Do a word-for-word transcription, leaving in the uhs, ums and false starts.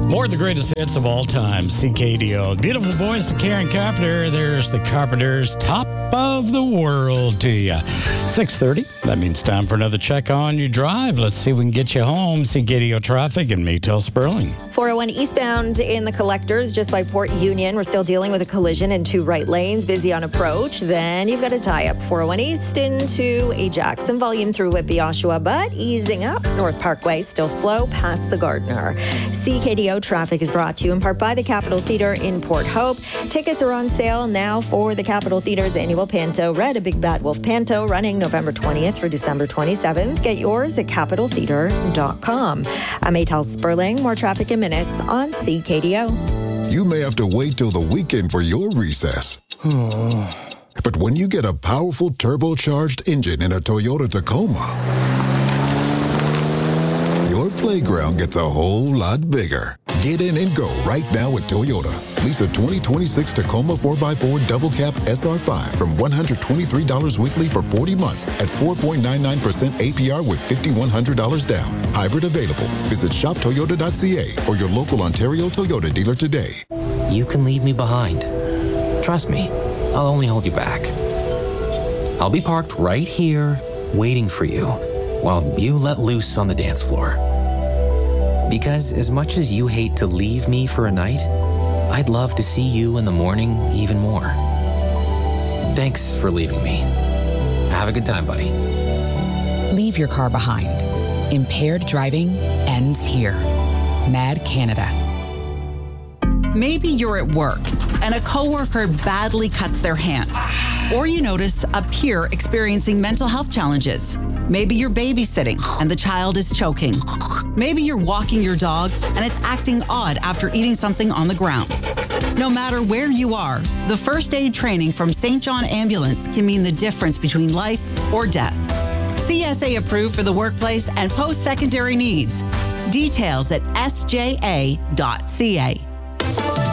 More of the greatest hits of all time, C K D O. Beautiful voice of Karen Carpenter. There's the Carpenters' Top of the World to you. six thirty, that means time for another check on your drive. Let's see if we can get you home. C K D O traffic and Maytel Sperling. four oh one eastbound in the collectors just by Port Union. We're still dealing with a collision in two right lanes, busy on approach. Then you've got a tie-up four oh one east into Ajax. Some volume through Whitby, Oshawa, but easing up. North Parkway still slow past the Gardner. C K D O traffic is brought to you in part by the Capitol Theatre in Port Hope. Tickets are on sale now for the Capitol Theatre's annual Panto Red, a Big Bad Wolf Panto, running November twentieth through December twenty-seventh. Get yours at capitol theatre dot com. I'm Maytel Sperling. More traffic in minutes on C K D O. You may have to wait till the weekend for your recess. But when you get a powerful turbocharged engine in a Toyota Tacoma, your playground gets a whole lot bigger. Get in and go right now at Toyota. Lease a twenty twenty-six Tacoma four by four Double Cab S R five from one hundred twenty-three dollars weekly for forty months at four point nine nine percent A P R with five thousand one hundred dollars down. Hybrid available. Visit shop toyota dot c a or your local Ontario Toyota dealer today. You can leave me behind. Trust me, I'll only hold you back. I'll be parked right here, waiting for you, while you let loose on the dance floor. Because as much as you hate to leave me for a night, I'd love to see you in the morning even more. Thanks for leaving me. Have a good time, buddy. Leave your car behind. Impaired driving ends here. Mad Canada. Maybe you're at work and a coworker badly cuts their hand. Or you notice a peer experiencing mental health challenges. Maybe you're babysitting and the child is choking. Maybe you're walking your dog and it's acting odd after eating something on the ground. No matter where you are, the first aid training from Saint John Ambulance can mean the difference between life or death. C S A approved for the workplace and post-secondary needs. Details at s j a dot c a.